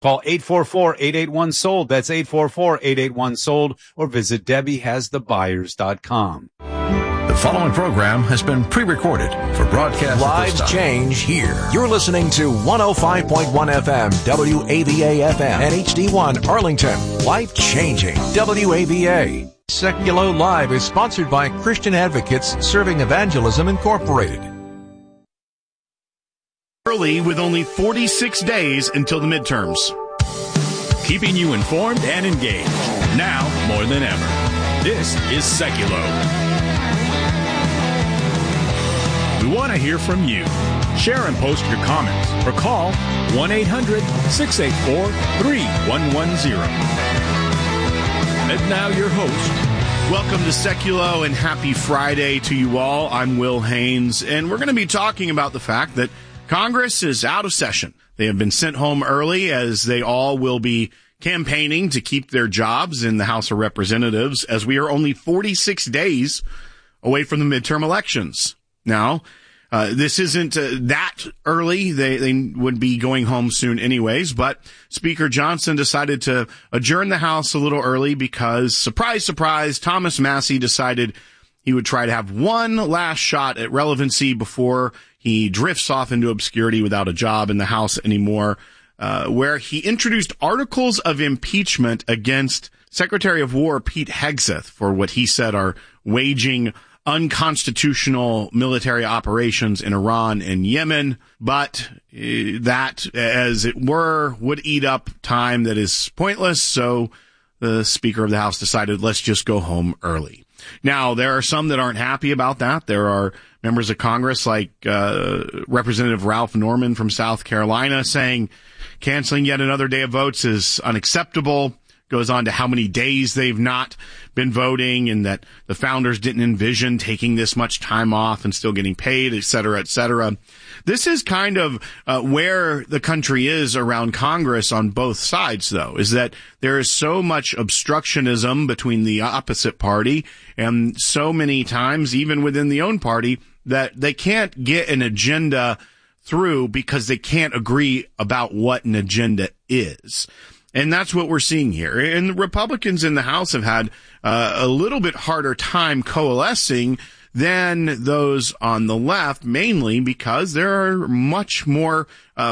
Call 844-881-SOLD. That's 844-881-SOLD, or visit DebbieHasTheBuyers.com. The following program has been pre-recorded for broadcast. Lives change here. You're listening to 105.1 FM, WAVA FM, and HD1 Arlington. Life changing. WAVA. Seculo Live is sponsored by Christian Advocates Serving Evangelism Incorporated. Early with only 46 days until the midterms. Keeping you informed and engaged. Now more than ever. This is Seculo. We want to hear from you. Share and post your comments or call 1-800-684-3110. And now your host. Welcome to Seculo and happy Friday to you all. I'm Will Haynes, and we're going to be talking about the fact that Congress is out of session. They have been sent home early as they all will be campaigning to keep their jobs in the House of Representatives, as we are only 46 days away from the midterm elections. Now, this isn't that early. They would be going home soon anyways, but Speaker Johnson decided to adjourn the House a little early because, surprise, surprise, Thomas Massie decided he would try to have one last shot at relevancy before he drifts off into obscurity without a job in the House anymore, where he introduced articles of impeachment against Secretary of War Pete Hegseth for what he said are waging unconstitutional military operations in Iran and Yemen. But that, as it were, would eat up time that is pointless. So the Speaker of the House decided, let's just go home early. Now, there are some that aren't happy about that. There are members of Congress like Representative Ralph Norman from South Carolina saying canceling yet another day of votes is unacceptable. Goes on to how many days they've not been voting and that the founders didn't envision taking this much time off and still getting paid, et cetera, et cetera. This is kind of where the country is around Congress on both sides, though, is that there is so much obstructionism between the opposite party and so many times, even within the own party, that they can't get an agenda through because they can't agree about what an agenda is. And that's what we're seeing here. And the Republicans in the House have had a little bit harder time coalescing than those on the left, mainly because there are much more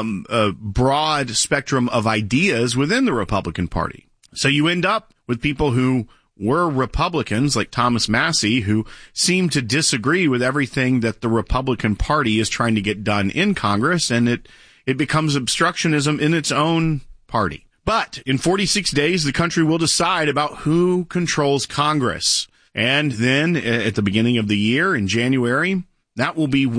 a broad spectrum of ideas within the Republican Party. So you end up with people who were Republicans, like Thomas Massie, who seem to disagree with everything that the Republican Party is trying to get done in Congress, and it becomes obstructionism in its own party. But in 46 days, the country will decide about who controls Congress. And then at the beginning of the year, in January, that will be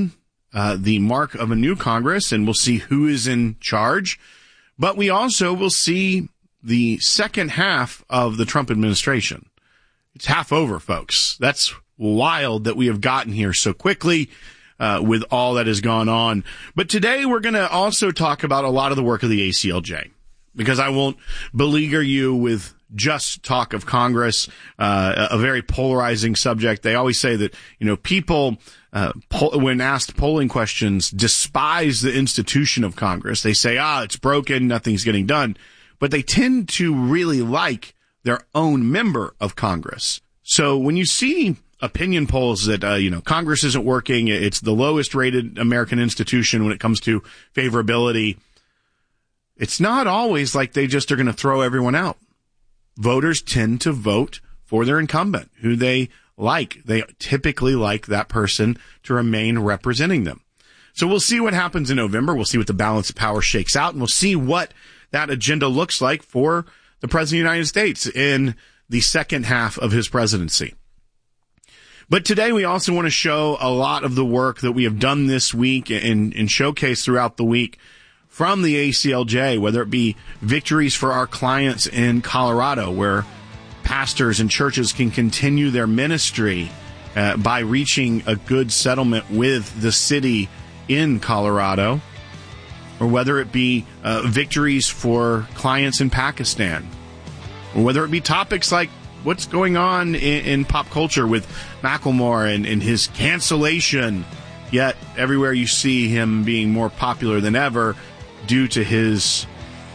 the mark of a new Congress, and we'll see who is in charge. But we also will see the second half of the Trump administration. It's half over, folks. That's wild that we have gotten here so quickly with all that has gone on. But today we're going to also talk about a lot of the work of the ACLJ, because I won't beleaguer you with just talk of Congress, a very polarizing subject. They always say that, people, when asked polling questions, despise the institution of Congress. They say, it's broken, nothing's getting done. But they tend to really like their own member of Congress. So when you see opinion polls that, Congress isn't working, it's the lowest rated American institution when it comes to favorability, it's not always like they just are going to throw everyone out. Voters tend to vote for their incumbent, who they like. They typically like that person to remain representing them. So we'll see what happens in November. We'll see what the balance of power shakes out, and we'll see what that agenda looks like for the President of the United States in the second half of his presidency. But today we also want to show a lot of the work that we have done this week and showcase throughout the week from the ACLJ, whether it be victories for our clients in Colorado, where pastors and churches can continue their ministry by reaching a good settlement with the city in Colorado, or whether it be victories for clients in Pakistan, or whether it be topics like what's going on in pop culture with Macklemore and his cancellation, yet everywhere you see him being more popular than ever due to his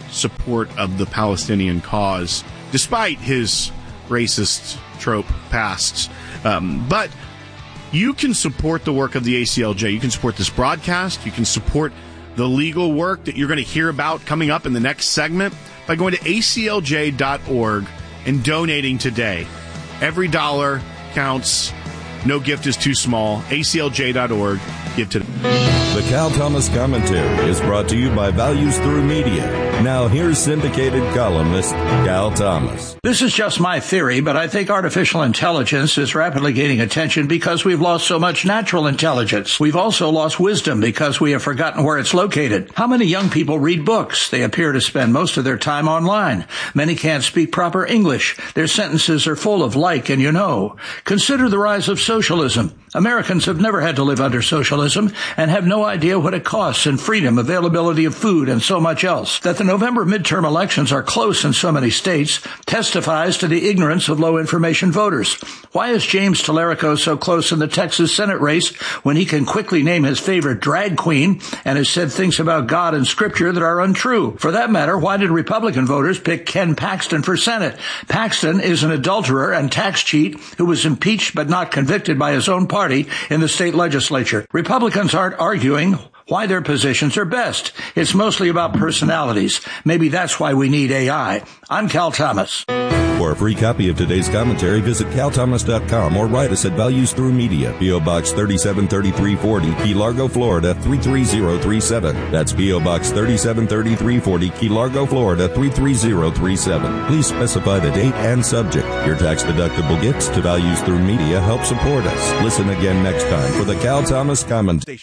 support of the Palestinian cause, despite his racist trope pasts. But you can support the work of the ACLJ. You can support this broadcast. You can support the legal work that you're going to hear about coming up in the next segment by going to aclj.org and donating today. Every dollar counts. No gift is too small. aclj.org. Give today. The Cal Thomas Commentary is brought to you by Values Through Media. Now here's syndicated columnist Cal Thomas. This is just my theory, but I think artificial intelligence is rapidly gaining attention because we've lost so much natural intelligence. We've also lost wisdom because we have forgotten where it's located. How many young people read books? They appear to spend most of their time online. Many can't speak proper English. Their sentences are full of like and you know. Consider the rise of socialism. Americans have never had to live under socialism and have no idea what it costs in freedom, availability of food, and so much else. That the November midterm elections are close in so many states testifies to the ignorance of low-information voters. Why is James Tallarico so close in the Texas Senate race when he can quickly name his favorite drag queen and has said things about God and Scripture that are untrue? For that matter, why did Republican voters pick Ken Paxton for Senate? Paxton is an adulterer and tax cheat who was impeached but not convicted by his own party in the state legislature. Republicans aren't arguing why their positions are best. It's mostly about personalities. Maybe that's why we need AI. I'm Cal Thomas. For a free copy of today's commentary, visit calthomas.com or write us at Values Through Media, P.O. Box 373340, Key Largo, Florida 33037. That's P.O. Box 373340, Key Largo, Florida 33037. Please specify the date and subject. Your tax-deductible gifts to Values Through Media help support us. Listen again next time for the Cal Thomas Commentary.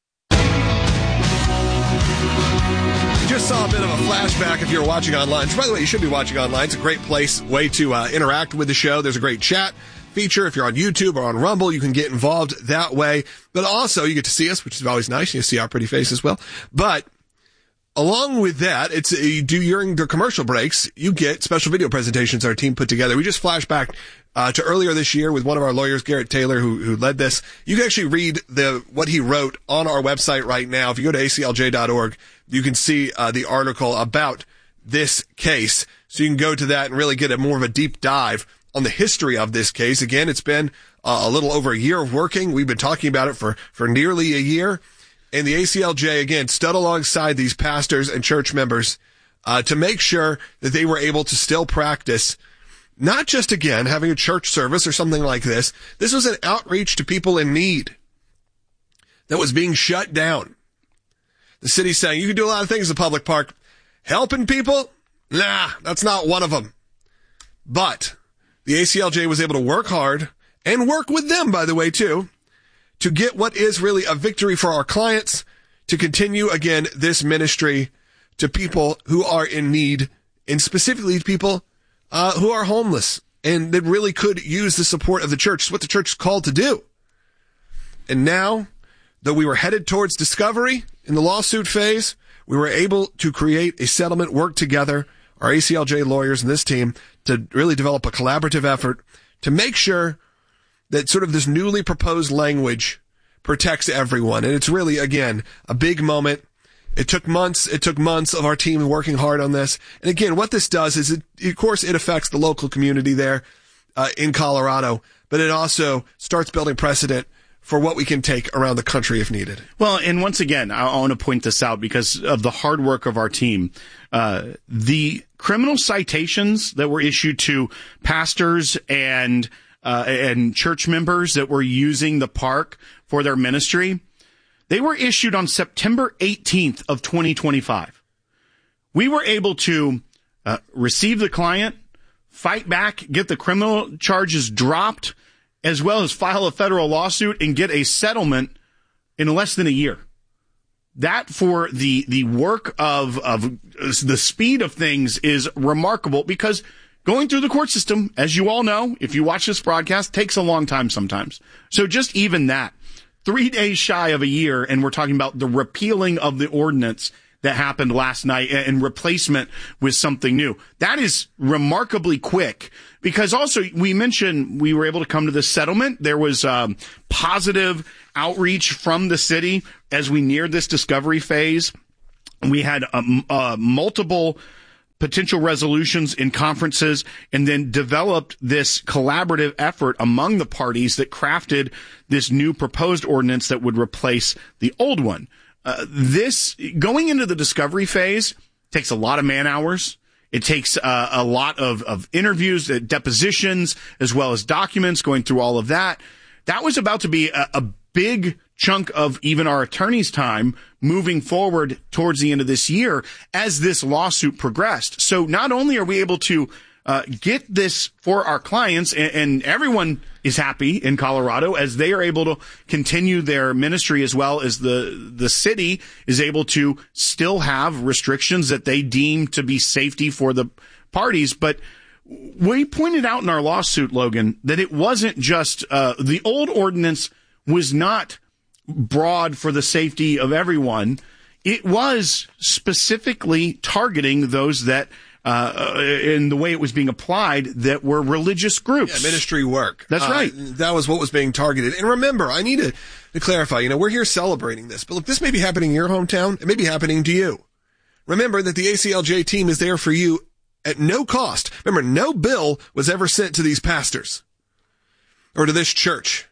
Just saw a bit of a flashback if you're watching online. By the way, you should be watching online. It's a great way to interact with the show. There's a great chat feature. If you're on YouTube or on Rumble, you can get involved that way. But also, you get to see us, which is always nice. You see our pretty face as well. But along with that, during the commercial breaks, you get special video presentations our team put together. We just flashed back to earlier this year with one of our lawyers, Garrett Taylor, who led this. You can actually read what he wrote on our website right now. If you go to aclj.org, you can see the article about this case. So you can go to that and really get more of a deep dive on the history of this case. Again, it's been a little over a year of working. We've been talking about it for nearly a year. And the ACLJ, again, stood alongside these pastors and church members to make sure that they were able to still practice, not just, again, having a church service or something like this. This was an outreach to people in need that was being shut down. The city's saying, you can do a lot of things in the public park. Helping people? Nah, that's not one of them. But the ACLJ was able to work hard and work with them, by the way, too, to get what is really a victory for our clients, to continue, again, this ministry to people who are in need, and specifically people who are homeless and that really could use the support of the church. It's what the church is called to do. And now, though we were headed towards discovery in the lawsuit phase, we were able to create a settlement, work together, our ACLJ lawyers and this team, to really develop a collaborative effort to make sure that sort of this newly proposed language protects everyone. And it's really, again, a big moment. It took months of our team working hard on this. And again, what this does is, of course, it affects the local community there in Colorado, but it also starts building precedent for what we can take around the country if needed. Well, and once again, I want to point this out because of the hard work of our team. The criminal citations that were issued to pastors and church members that were using the park for their ministry, they were issued on September 18th of 2025. We were able to receive the client, fight back, get the criminal charges dropped, as well as file a federal lawsuit and get a settlement in less than a year. That, for the work of the speed of things, is remarkable, because going through the court system, as you all know, if you watch this broadcast, takes a long time sometimes. So just even that, 3 days shy of a year, and we're talking about the repealing of the ordinance that happened last night and replacement with something new. That is remarkably quick, because also we mentioned we were able to come to this settlement. There was positive outreach from the city as we neared this discovery phase. We had multiple potential resolutions in conferences, and then developed this collaborative effort among the parties that crafted this new proposed ordinance that would replace the old one. This going into the discovery phase takes a lot of man hours. It takes a lot of interviews, depositions, as well as documents, going through all of that. That was about to be a big chunk of even our attorney's time moving forward towards the end of this year as this lawsuit progressed. So not only are we able to get this for our clients, and everyone is happy in Colorado as they are able to continue their ministry, as well as the city is able to still have restrictions that they deem to be safety for the parties. But we pointed out in our lawsuit, Logan, that it wasn't just the old ordinance was not broad for the safety of everyone. It was specifically targeting those that in the way it was being applied, that were religious groups. Yeah, ministry work. That's right. That was what was being targeted. And remember, I need to clarify, we're here celebrating this, but look, this may be happening in your hometown. It may be happening to you. Remember that the ACLJ team is there for you at no cost. Remember, no bill was ever sent to these pastors or to this church.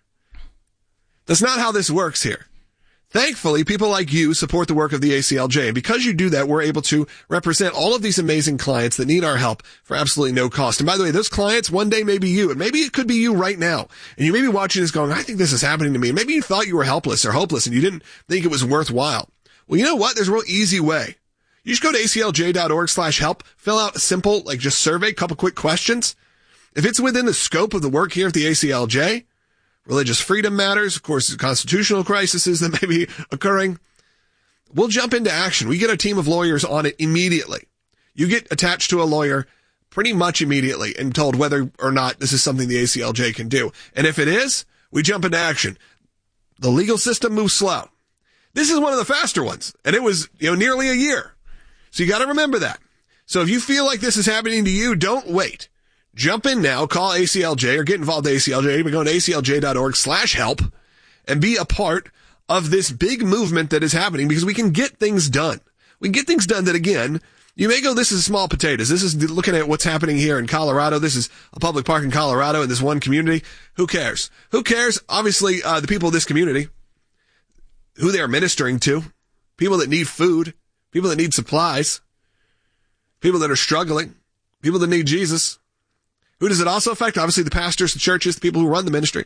That's not how this works here. Thankfully, people like you support the work of the ACLJ. And because you do that, we're able to represent all of these amazing clients that need our help for absolutely no cost. And by the way, those clients one day may be you, and maybe it could be you right now. And you may be watching this going, I think this is happening to me. And maybe you thought you were helpless or hopeless and you didn't think it was worthwhile. Well, you know what? There's a real easy way. You just go to aclj.org/help, fill out a simple, just survey, couple quick questions. If it's within the scope of the work here at the ACLJ, religious freedom matters, of course, constitutional crises that may be occurring, we'll jump into action. We get a team of lawyers on it immediately. You get attached to a lawyer pretty much immediately and told whether or not this is something the ACLJ can do. And if it is, we jump into action. The legal system moves slow. This is one of the faster ones, and it was, nearly a year. So you got to remember that. So if you feel like this is happening to you, don't wait. Jump in now, call ACLJ or get involved with ACLJ. Go to aclj.org/help and be a part of this big movement that is happening, because we can get things done. We can get things done that, again, you may go, this is small potatoes. This is looking at what's happening here in Colorado. This is a public park in Colorado in this one community. Who cares? Who cares? Obviously, the people of this community, who they are ministering to, people that need food, people that need supplies, people that are struggling, people that need Jesus. Who does it also affect? Obviously, the pastors, the churches, the people who run the ministry.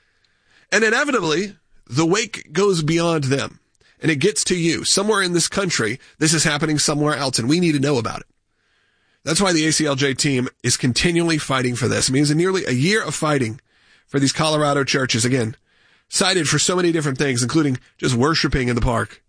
And inevitably, the wake goes beyond them. And it gets to you. Somewhere in this country, this is happening somewhere else, and we need to know about it. That's why the ACLJ team is continually fighting for this. I mean, it's nearly a year of fighting for these Colorado churches. Again, cited for so many different things, including just worshiping in the park.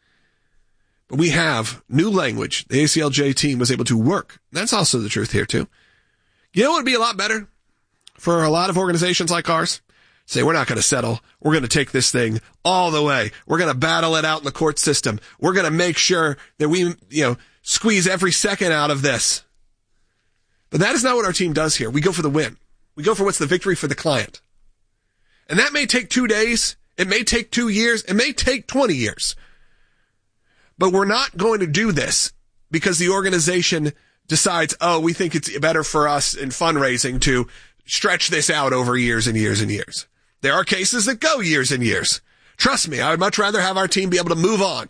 But we have new language the ACLJ team was able to work. That's also the truth here, too. You know what would be a lot better for a lot of organizations like ours? Say, we're not going to settle. We're going to take this thing all the way. We're going to battle it out in the court system. We're going to make sure that we, squeeze every second out of this. But that is not what our team does here. We go for the win. We go for what's the victory for the client. And that may take 2 days. It may take 2 years. It may take 20 years. But we're not going to do this because the organization decides, we think it's better for us in fundraising to stretch this out over years and years and years. There are cases that go years and years. Trust me, I would much rather have our team be able to move on.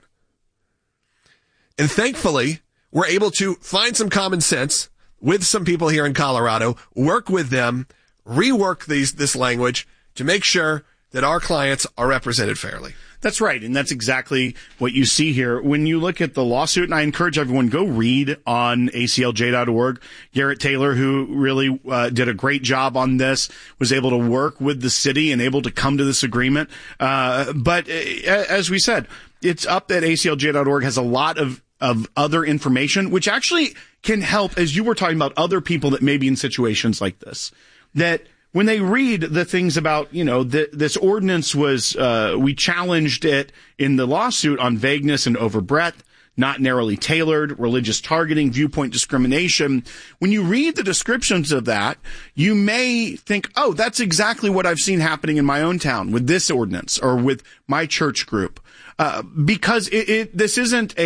And thankfully, we're able to find some common sense with some people here in Colorado, work with them, rework this language to make sure that our clients are represented fairly. That's right, and that's exactly what you see here. When you look at the lawsuit, and I encourage everyone, go read on aclj.org. Garrett Taylor, who really did a great job on this, was able to work with the city and able to come to this agreement. But as we said, it's up at aclj.org, has a lot of other information, which actually can help, as you were talking about, other people that may be in situations like this, that when they read the things about, this ordinance was, we challenged it in the lawsuit on vagueness and overbreadth, not narrowly tailored, religious targeting, viewpoint discrimination. When you read the descriptions of that, you may think, that's exactly what I've seen happening in my own town with this ordinance or with my church group. Because this isn't a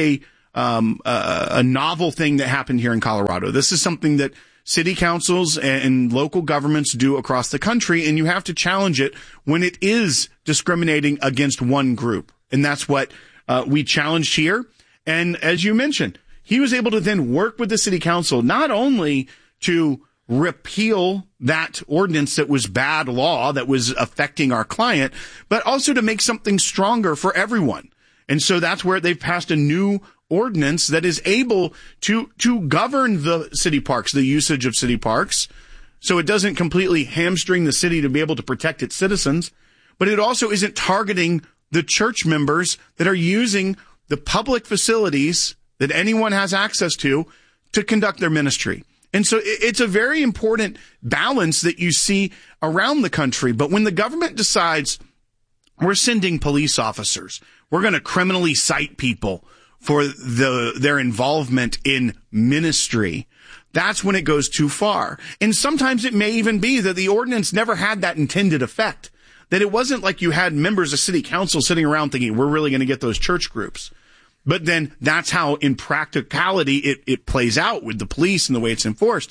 a novel thing that happened here in Colorado. This is something that city councils and local governments do across the country, and you have to challenge it when it is discriminating against one group. And that's what we challenged here. And as you mentioned, he was able to then work with the city council not only to repeal that ordinance that was bad law that was affecting our client, but also to make something stronger for everyone. And so that's where they've passed a new ordinance that is able to govern the city parks, the usage of city parks, so it doesn't completely hamstring the city to be able to protect its citizens, but it also isn't targeting the church members that are using the public facilities that anyone has access to conduct their ministry. And so it's a very important balance that you see around the country. But when the government decides we're sending police officers, we're going to criminally cite people for their involvement in ministry, that's when it goes too far. And sometimes it may even be that the ordinance never had that intended effect, that it wasn't like you had members of city council sitting around thinking we're really going to get those church groups. But then that's how in practicality it plays out with the police and the way it's enforced.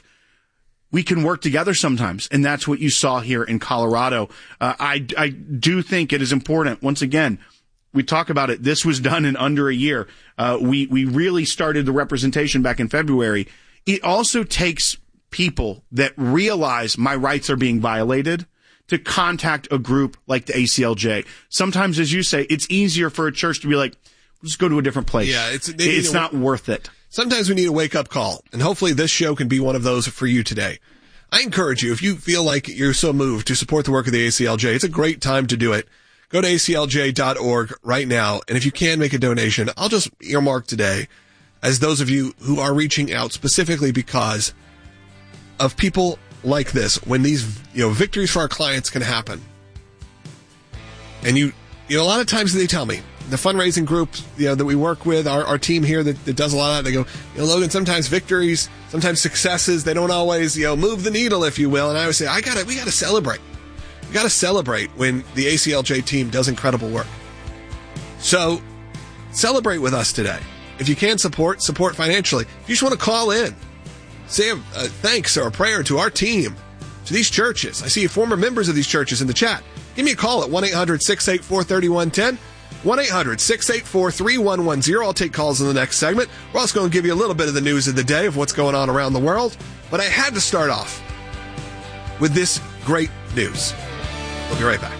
We can work together sometimes, and that's what you saw here in Colorado. I do think it is important. Once again, we talk about it. This was done in under a year. We really started the representation back in February. It also takes people that realize my rights are being violated to contact a group like the ACLJ. Sometimes, as you say, it's easier for a church to be like, let's go to a different place. Yeah, it's not worth it. Sometimes we need a wake-up call, and hopefully this show can be one of those for you today. I encourage you, if you feel like you're so moved to support the work of the ACLJ, it's a great time to do it. Go to aclj.org right now, and if you can make a donation, I'll just earmark today as those of you who are reaching out specifically because of people like this, when these victories for our clients can happen. And you a lot of times they tell me, the fundraising group that we work with, our team here that does a lot of that, they go, Logan, sometimes victories, sometimes successes, they don't always move the needle, if you will. And I always say, we gotta celebrate. We gotta celebrate when the ACLJ team does incredible work. So celebrate with us today. If you can support financially. If you just want to call in, say a thanks or a prayer to our team, to these churches. I see former members of these churches in the chat. Give me a call at 1-800-684-3110. 1-800-684-3110. I'll take calls in the next segment. We're also going to give you a little bit of the news of the day of what's going on around the world. But I had to start off with this great news. We'll be right back.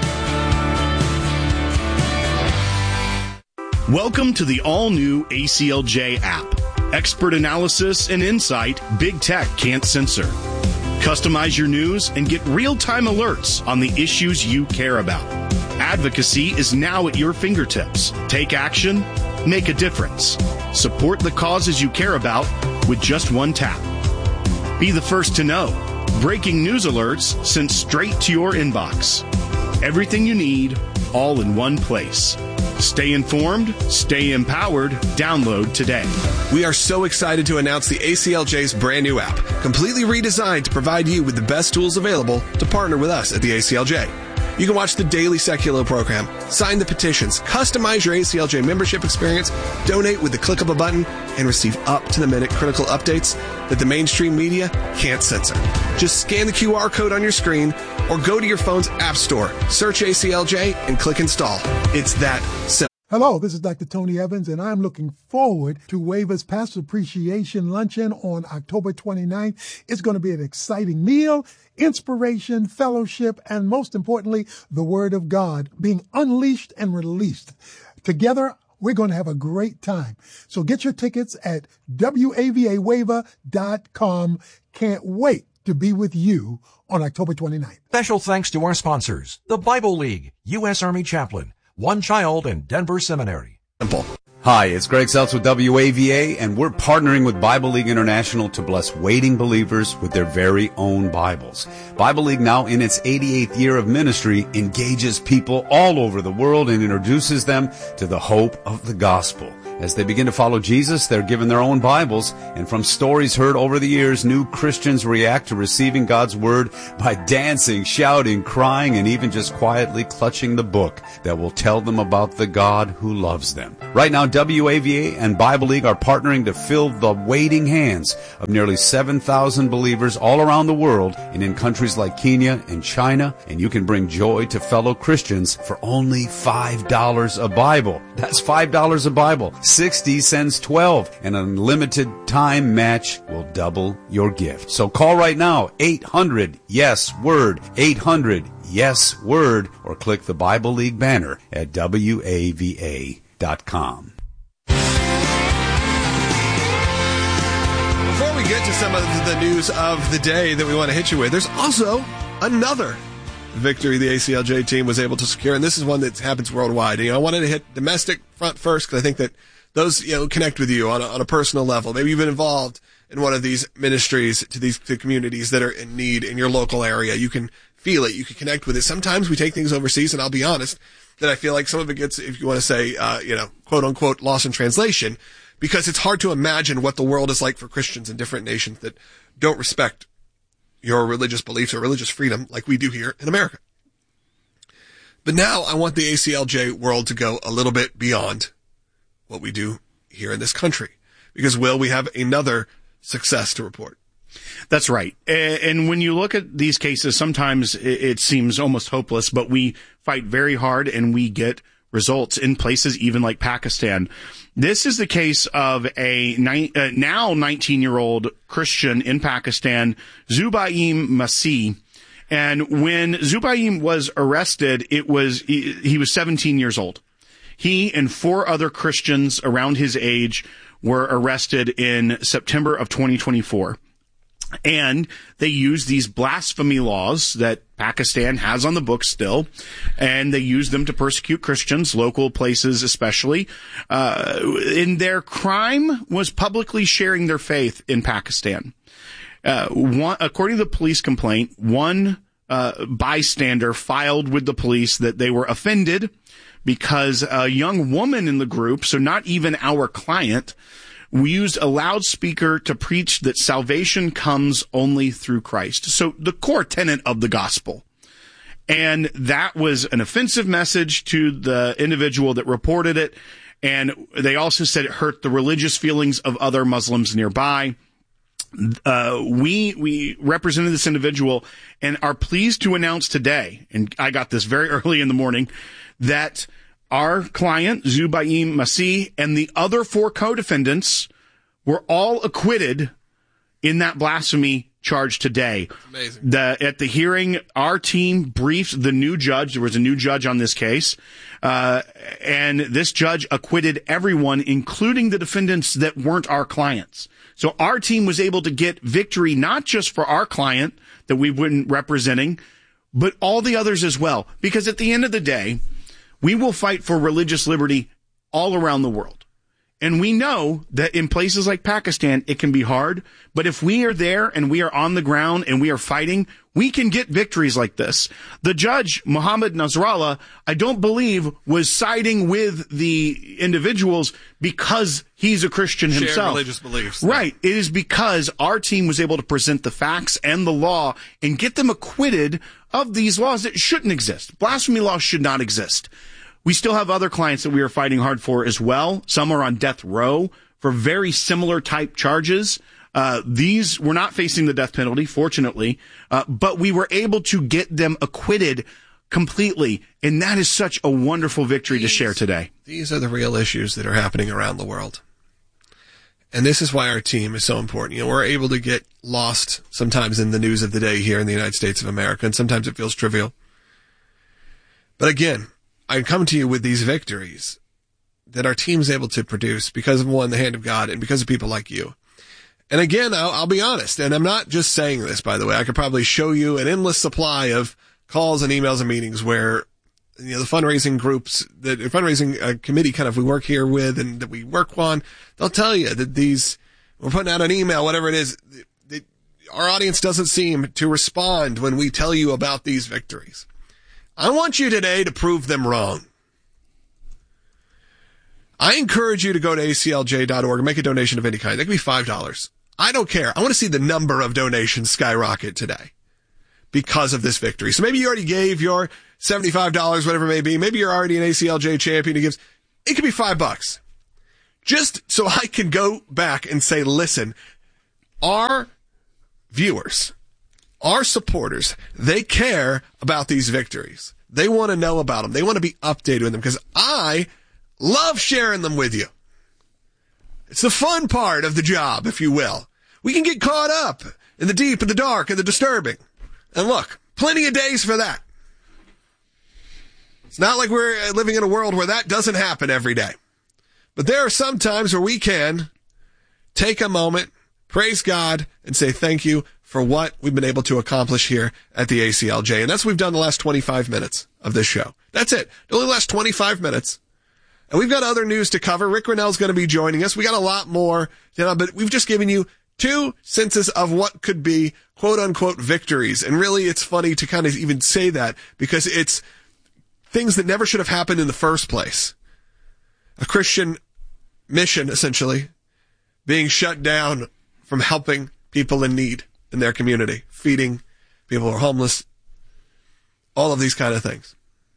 Welcome to the all-new ACLJ app. Expert analysis and insight big tech can't censor. Customize your news and get real-time alerts on the issues you care about. Advocacy is now at your fingertips. Take action, make a difference. Support the causes you care about with just one tap. Be the first to know. Breaking news alerts sent straight to your inbox. Everything you need, all in one place. Stay informed, stay empowered. Download today. We are so excited to announce the ACLJ's brand new app, completely redesigned to provide you with the best tools available to partner with us at the ACLJ. You can watch the daily Seculo program, sign the petitions, customize your ACLJ membership experience, donate with the click of a button, and receive up-to-the-minute critical updates that the mainstream media can't censor. Just scan the QR code on your screen or go to your phone's app store, search ACLJ, and click install. It's that simple. Hello, this is Dr. Tony Evans, and I'm looking forward to WAVA's Pastor Appreciation Luncheon on October 29th. It's going to be an exciting meal, inspiration, fellowship, and most importantly, the Word of God being unleashed and released. Together, we're going to have a great time. So get your tickets at WAVAWAVA.com. Can't wait to be with you on October 29th. Special thanks to our sponsors, the Bible League, U.S. Army Chaplain, One Child, and Denver Seminary. Simple. Hi, it's Greg Seltz with WAVA, and we're partnering with Bible League International to bless waiting believers with their very own Bibles. Bible League, now in its 88th year of ministry, engages people all over the world and introduces them to the hope of the gospel. As they begin to follow Jesus, they're given their own Bibles, and from stories heard over the years, new Christians react to receiving God's Word by dancing, shouting, crying, and even just quietly clutching the book that will tell them about the God who loves them. Right now, WAVA and Bible League are partnering to fill the waiting hands of nearly 7,000 believers all around the world and in countries like Kenya and China, and you can bring joy to fellow Christians for only $5 a Bible. That's $5 a Bible. 60 sends 12. An unlimited time match will double your gift. So call right now, 800-YES-WORD, 800-YES-WORD, or click the Bible League banner at WAVA.com. Before we get to some of the news of the day that we want to hit you with, there's also another victory the ACLJ team was able to secure, and this is one that happens worldwide. I wanted to hit domestic front first because I think that those connect with you on a personal level. Maybe you've been involved in one of these ministries to communities that are in need in your local area. You can feel it. You can connect with it. Sometimes we take things overseas, and I'll be honest that I feel like some of it gets, if you want to say, quote unquote, lost in translation, because it's hard to imagine what the world is like for Christians in different nations that don't respect your religious beliefs or religious freedom like we do here in America. But now I want the ACLJ world to go a little bit beyond what we do here in this country. Because, Will, we have another success to report. That's right. And when you look at these cases, sometimes it seems almost hopeless, but we fight very hard and we get results in places even like Pakistan. This is the case of a now 19-year-old Christian in Pakistan, Zubair Masih. And when Zubair was arrested, he was 17 years old. He and 4 other Christians around his age were arrested in September of 2024. And they used these blasphemy laws that Pakistan has on the books still, and they used them to persecute Christians, local places especially. And their crime was publicly sharing their faith in Pakistan. According to the police complaint, one bystander filed with the police that they were offended because a young woman in the group, so not even our client, used a loudspeaker to preach that salvation comes only through Christ. So the core tenet of the gospel. And that was an offensive message to the individual that reported it. And they also said it hurt the religious feelings of other Muslims nearby. We represented this individual and are pleased to announce today, and I got this very early in the morning, that our client, Zubair Masih, and the other 4 co-defendants were all acquitted in that blasphemy charge today. Amazing. At the hearing, our team briefed the new judge. There was a new judge on this case. And this judge acquitted everyone, including the defendants that weren't our clients. So our team was able to get victory, not just for our client that we've been representing, but all the others as well. Because at the end of the day, we will fight for religious liberty all around the world. And we know that in places like Pakistan, it can be hard. But if we are there and we are on the ground and we are fighting, we can get victories like this. The judge, Muhammad Nasrallah, I don't believe was siding with the individuals because he's a Christian himself. Shared religious beliefs. Right. It is because our team was able to present the facts and the law and get them acquitted of these laws that shouldn't exist. Blasphemy laws should not exist. We still have other clients that we are fighting hard for as well. Some are on death row for very similar type charges. These were not facing the death penalty, fortunately, but we were able to get them acquitted completely. And that is such a wonderful victory to share today. These are the real issues that are happening around the world. And this is why our team is so important. We're able to get lost sometimes in the news of the day here in the United States of America, and sometimes it feels trivial. But again, I come to you with these victories that our team is able to produce because of, one, the hand of God, and because of people like you. And again, I'll be honest, and I'm not just saying this, by the way. I could probably show you an endless supply of calls and emails and meetings where, the fundraising groups, the fundraising committee kind of we work here with and that we work on, they'll tell you that we're putting out an email, whatever it is, our audience doesn't seem to respond when we tell you about these victories. I want you today to prove them wrong. I encourage you to go to aclj.org and make a donation of any kind. That could be $5. I don't care. I want to see the number of donations skyrocket today because of this victory. So maybe you already gave your $75, whatever it may be. Maybe you're already an ACLJ champion who gives. It could be $5. Just so I can go back and say, listen, our viewers, our supporters, they care about these victories. They want to know about them. They want to be updated with them because I love sharing them with you. It's the fun part of the job, if you will. We can get caught up in the deep and the dark and the disturbing. And look, plenty of days for that. It's not like we're living in a world where that doesn't happen every day. But there are some times where we can take a moment, praise God, and say thank you for what we've been able to accomplish here at the ACLJ. And that's what we've done the last 25 minutes of this show. That's it. It only lasts 25 minutes. And we've got other news to cover. Rick Renell's going to be joining us. We got a lot more, but we've just given you 2 senses of what could be quote-unquote victories. And really, it's funny to kind of even say that because it's things that never should have happened in the first place. A Christian mission, essentially, being shut down from helping people in need in their community, feeding people who are homeless, all of these kind of things.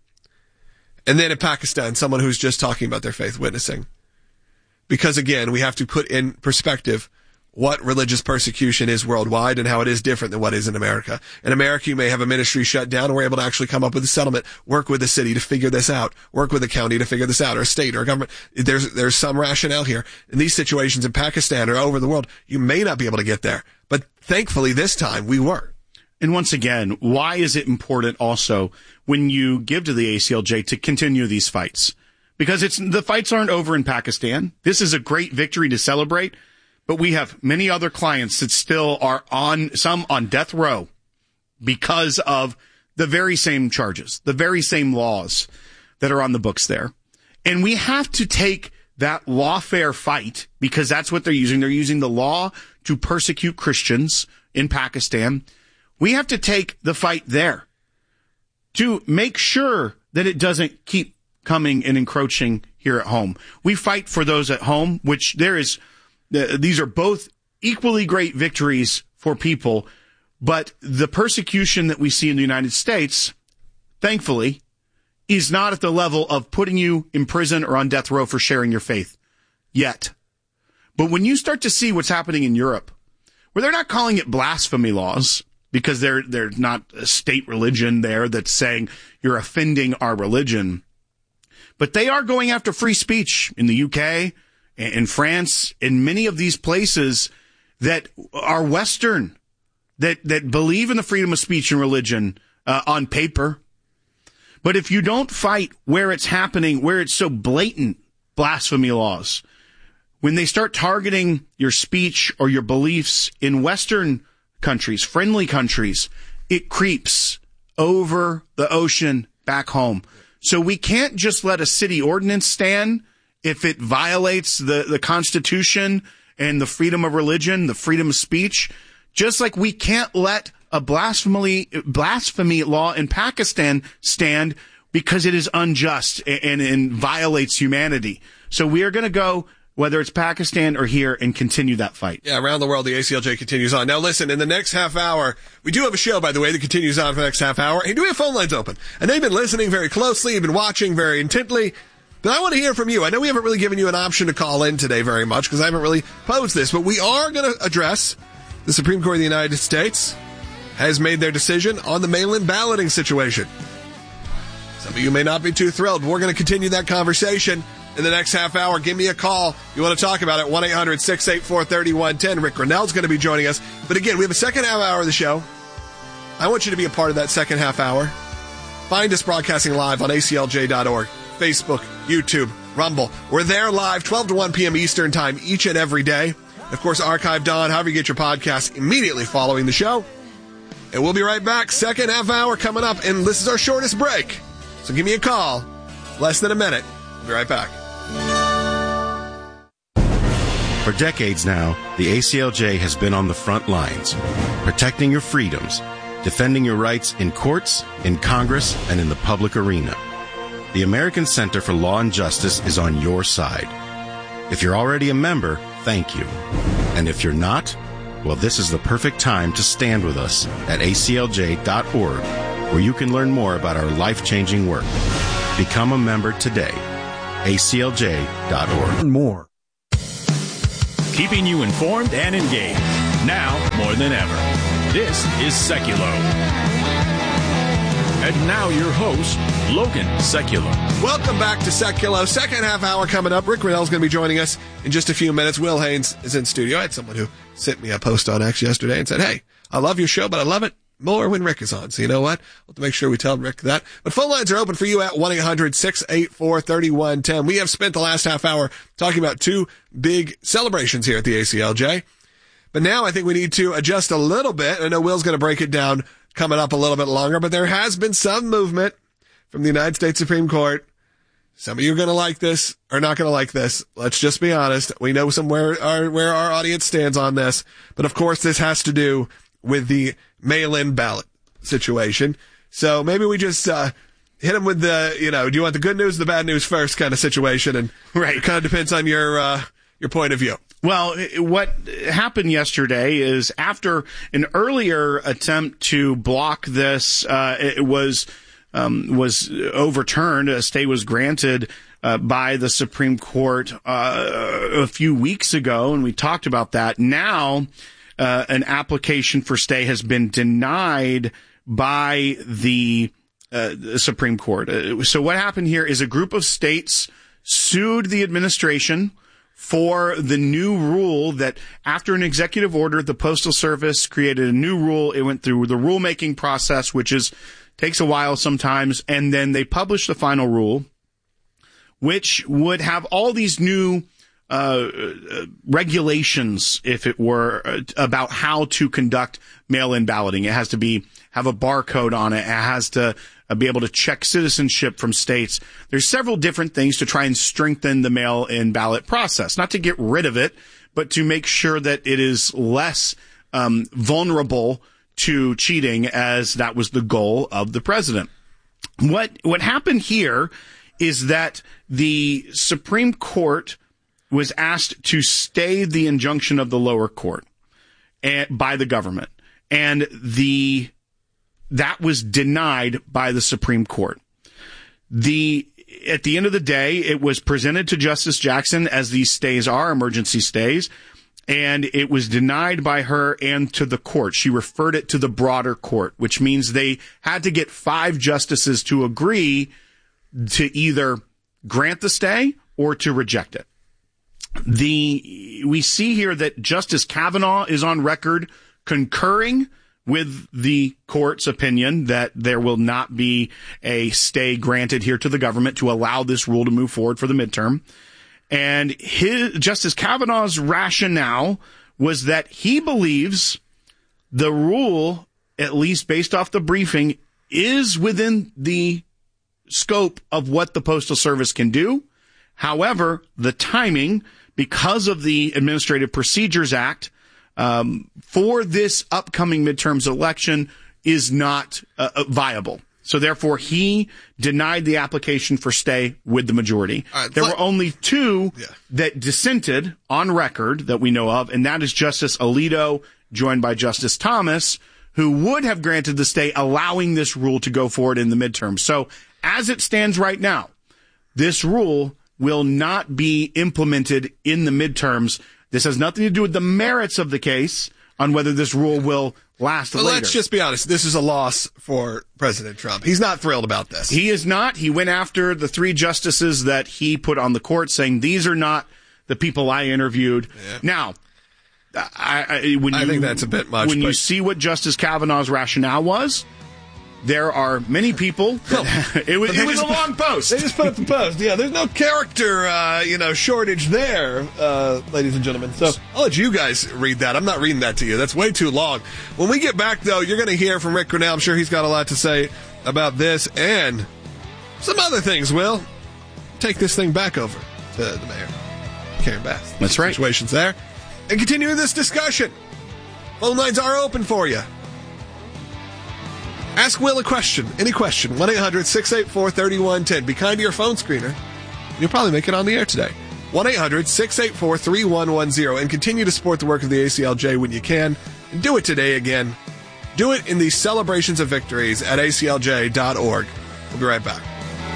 And then in Pakistan, someone who's just talking about their faith, witnessing. Because again, we have to put in perspective what religious persecution is worldwide and how it is different than what is in America. In America, you may have a ministry shut down and we're able to actually come up with a settlement, work with the city to figure this out, work with the county to figure this out, or a state or a government. There's some rationale here. In these situations in Pakistan or over the world, you may not be able to get there. But thankfully this time we were. And once again, why is it important also when you give to the ACLJ to continue these fights? Because the fights aren't over in Pakistan. This is a great victory to celebrate. But we have many other clients that still are some on death row because of the very same charges, the very same laws that are on the books there. And we have to take that lawfare fight because that's what they're using. They're using the law to persecute Christians in Pakistan. We have to take the fight there to make sure that it doesn't keep coming and encroaching here at home. We fight for those at home, which these are both equally great victories for people, but the persecution that we see in the United States, thankfully, is not at the level of putting you in prison or on death row for sharing your faith yet. But when you start to see what's happening in Europe, where they're not calling it blasphemy laws, because they're not a state religion there that's saying you're offending our religion, but they are going after free speech in the UK, in France, in many of these places that are Western, that believe in the freedom of speech and religion on paper. But if you don't fight where it's happening, where it's so blatant blasphemy laws, when they start targeting your speech or your beliefs in Western countries, friendly countries, it creeps over the ocean back home. So we can't just let a city ordinance stand if it violates the Constitution and the freedom of religion, the freedom of speech, just like we can't let a blasphemy law in Pakistan stand because it is unjust and violates humanity. So we are going to go, whether it's Pakistan or here, and continue that fight. Yeah, around the world, the ACLJ continues on. Now listen, in the next half hour, we do have a show, by the way, that continues on for the next half hour. And do we have phone lines open? I know you've been listening very closely, you've been watching very intently. But I want to hear from you. I know we haven't really given you an option to call in today very much because I haven't really posed this, but we are going to address the Supreme Court of the United States has made their decision on the mail-in balloting situation. Some of you may not be too thrilled. We're going to continue that conversation in the next half hour. Give me a call if you want to talk about it. 1-800-684-3110. Rick Renell's going to be joining us. But again, we have a second half hour of the show. I want you to be a part of that second half hour. Find us broadcasting live on aclj.org. Facebook, YouTube, Rumble. We're there live 12 to 1 p.m. Eastern Time each and every day. Of course, archived on however you get your podcasts immediately following the show. And we'll be right back. Second half hour coming up, and this is our shortest break. So give me a call. Less than a minute. We'll be right back. For decades now, the ACLJ has been on the front lines, protecting your freedoms, defending your rights in courts, in Congress, and in the public arena. the American Center for Law and Justice is on your side. If you're already a member, thank you. And if you're not, well, this is the perfect time to stand with us at aclj.org, where you can learn more about our life-changing work. Become a member today. aclj.org. More. Keeping you informed and engaged. Now more than ever. This is Seculo. And now your host, Logan Seculo. Welcome back to Seculo. Second half hour coming up. Rick Riddell's going to be joining us in just a few minutes. Will Haynes is in studio. I had someone who sent me a post on X yesterday and said, hey, I love your show, but I love it more when Rick is on. So you know what? We'll have to make sure we tell Rick that. But phone lines are open for you at 1-800-684-3110. We have spent the last half hour talking about two big celebrations here at the ACLJ. But now I think we need to adjust a little bit. I know Will's going to break it down coming up a little bit longer, but there has been some movement from the United States Supreme Court. Some of you are going to like this or not going to like this. Let's just be honest. We know where our audience stands on this. But of course, this has to do with the mail-in ballot situation. So maybe we just hit them with the, do you want the good news or the bad news first kind of situation? And right. It kind of depends on your point of view. Well, what happened yesterday is after an earlier attempt to block this, it was overturned. A stay was granted by the Supreme Court a few weeks ago, and we talked about that. Now, an application for stay has been denied by the Supreme Court. So what happened here is a group of states sued the administration for the new rule that after an executive order, the Postal Service created a new rule. It went through the rulemaking process, which takes a while sometimes, and then they published the final rule, which would have all these new regulations, if it were, about how to conduct mail-in balloting. It has to have a barcode on it. It has to be able to check citizenship from states. There's several different things to try and strengthen the mail-in ballot process, not to get rid of it, but to make sure that it is less vulnerable to cheating, as that was the goal of the president. What happened here is that the Supreme Court was asked to stay the injunction of the lower court by the government, and that was denied by the Supreme Court. At the end of the day, it was presented to Justice Jackson, as these stays are, emergency stays, and it was denied by her and to the court. She referred it to the broader court, which means they had to get 5 justices to agree to either grant the stay or to reject it. We see here that Justice Kavanaugh is on record concurring with the court's opinion that there will not be a stay granted here to the government to allow this rule to move forward for the midterm. And Justice Kavanaugh's rationale was that he believes the rule, at least based off the briefing, is within the scope of what the Postal Service can do. However, the timing, because of the Administrative Procedures Act, for this upcoming midterms election is not viable. So therefore, he denied the application for stay with the majority. There were only 2 that dissented on record that we know of, and that is Justice Alito, joined by Justice Thomas, who would have granted the stay, allowing this rule to go forward in the midterm. So as it stands right now, this rule will not be implemented in the midterms. This has nothing to do with the merits of the case on whether this rule will last later. Let's just be honest. This is a loss for President Trump. He's not thrilled about this. He is not. He went after the 3 justices that he put on the court, saying these are not the people I interviewed. Yeah. Now, I think that's a bit much. When you see what Justice Kavanaugh's rationale was, there are many people. It was a long post. They just put up the post. Yeah, there's no character, shortage there, ladies and gentlemen. So I'll let you guys read that. I'm not reading that to you. That's way too long. When we get back, though, you're going to hear from Rick Grinnell. I'm sure he's got a lot to say about this and some other things. Will take this thing back over to the mayor, Karen Bass. That's right. Situations there, and continue this discussion. Phone lines are open for you. Ask Will a question, any question, 1-800-684-3110. Be kind to your phone screener. You'll probably make it on the air today. 1-800-684-3110. And continue to support the work of the ACLJ when you can. And do it today again. Do it in these celebrations of victories at aclj.org. We'll be right back.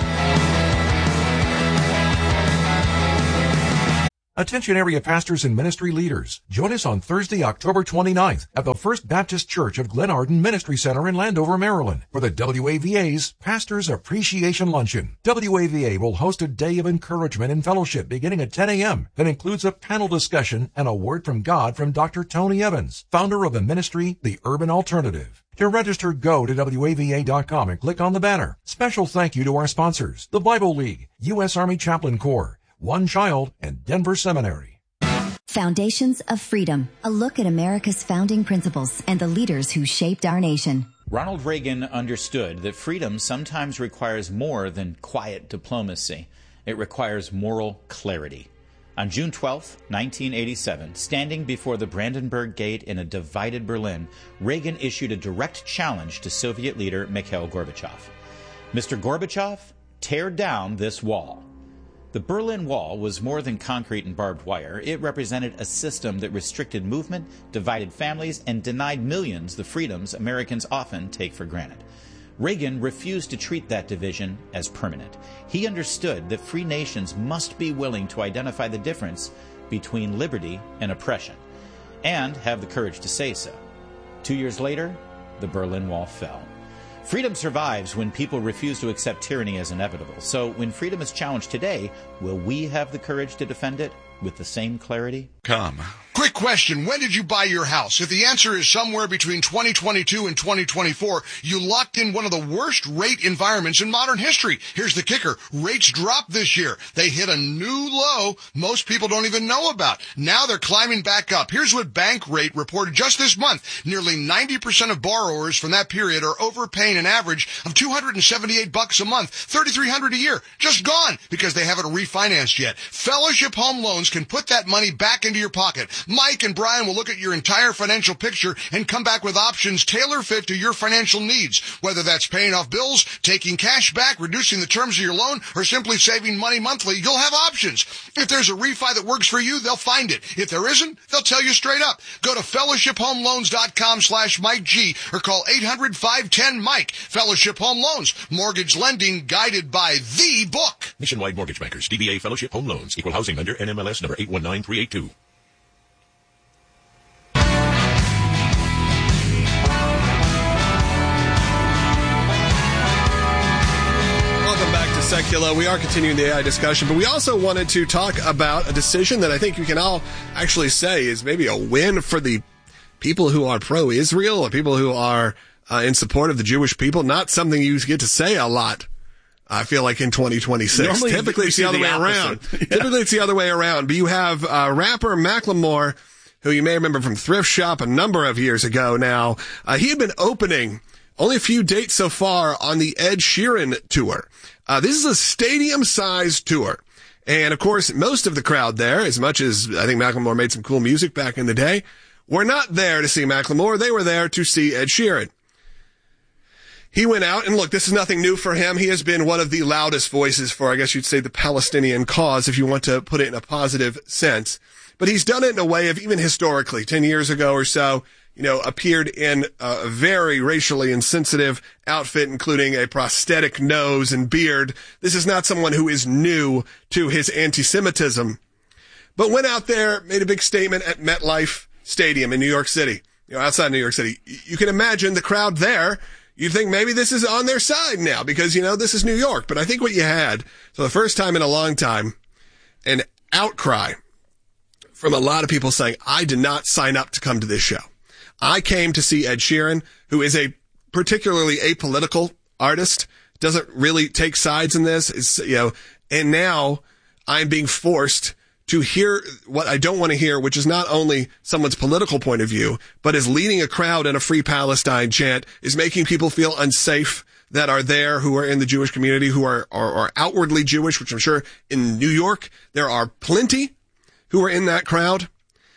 Attention area pastors and ministry leaders. Join us on Thursday, October 29th at the First Baptist Church of Glen Arden Ministry Center in Landover, Maryland for the WAVA's Pastors Appreciation Luncheon. WAVA will host a day of encouragement and fellowship beginning at 10 a.m. that includes a panel discussion and a word from God from Dr. Tony Evans, founder of the ministry, The Urban Alternative. To register, go to WAVA.com and click on the banner. Special thank you to our sponsors, the Bible League, U.S. Army Chaplain Corps, One Child, and Denver Seminary. Foundations of Freedom, a look at America's founding principles and the leaders who shaped our nation. Ronald Reagan understood that freedom sometimes requires more than quiet diplomacy. It requires moral clarity. On June 12, 1987, standing before the Brandenburg Gate in a divided Berlin, Reagan issued a direct challenge to Soviet leader Mikhail Gorbachev. Mr. Gorbachev, tear down this wall. The Berlin Wall was more than concrete and barbed wire. It represented a system that restricted movement, divided families, and denied millions the freedoms Americans often take for granted. Reagan refused to treat that division as permanent. He understood that free nations must be willing to identify the difference between liberty and oppression, and have the courage to say so. 2 years later, the Berlin Wall fell. Freedom survives when people refuse to accept tyranny as inevitable. So when freedom is challenged today, will we have the courage to defend it with the same clarity? Quick question. When did you buy your house? If the answer is somewhere between 2022 and 2024, you locked in one of the worst rate environments in modern history. Here's the kicker. Rates dropped this year. They hit a new low most people don't even know about. Now they're climbing back up. Here's what Bankrate reported just this month. Nearly 90% of borrowers from that period are overpaying an average of $278 a month, $3,300 a year. Just gone because they haven't refinanced yet. Fellowship Home Loans can put that money back into your pocket. Mike and Brian will look at your entire financial picture and come back with options tailor-fit to your financial needs. Whether that's paying off bills, taking cash back, reducing the terms of your loan, or simply saving money monthly, you'll have options. If there's a refi that works for you, they'll find it. If there isn't, they'll tell you straight up. Go to fellowshiphomeloans.com/Mike G or call 800-510-MIKE. Fellowship Home Loans. Mortgage lending guided by the book. Nationwide Mortgage Bankers. DBA Fellowship Home Loans. Equal housing lender. NMLS number 819382. Secular. We are continuing the AI discussion, but we also wanted to talk about a decision that I think we can all actually say is maybe a win for the people who are pro-Israel or people who are in support of the Jewish people. Not something you get to say a lot, I feel like, in 2026. Normally, typically it's the other way around. Typically it's the other way around. But you have rapper Macklemore, who you may remember from Thrift Shop a number of years ago now. He had been opening only a few dates so far on the Ed Sheeran tour. This is a stadium-sized tour. And, of course, most of the crowd there, as much as I think Macklemore made some cool music back in the day, were not there to see Macklemore. They were there to see Ed Sheeran. He went out, and look, this is nothing new for him. He has been one of the loudest voices for, I guess you'd say, the Palestinian cause, if you want to put it in a positive sense. But he's done it in a way of, even historically, 10 years ago or so, appeared in a very racially insensitive outfit, including a prosthetic nose and beard. This is not someone who is new to his anti-Semitism, but went out there, made a big statement at MetLife Stadium in New York City, outside New York City. You can imagine the crowd there. You'd think maybe this is on their side now because, this is New York. But I think what you had, for the first time in a long time, an outcry from a lot of people saying, I did not sign up to come to this show. I came to see Ed Sheeran, who is a particularly apolitical artist, doesn't really take sides in this. And now I'm being forced to hear what I don't want to hear, which is not only someone's political point of view, but is leading a crowd in a Free Palestine chant, is making people feel unsafe that are there, who are in the Jewish community, who are outwardly Jewish, which I'm sure in New York there are plenty who are in that crowd.